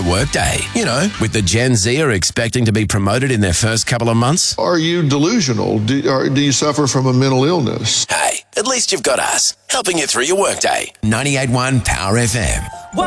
workday. You know, with the Gen Z are expecting to be promoted in their first couple of months. Are you delusional? Do you suffer from a mental illness? Hey, at least you've got us, helping you through your workday. 98.1 Power FM.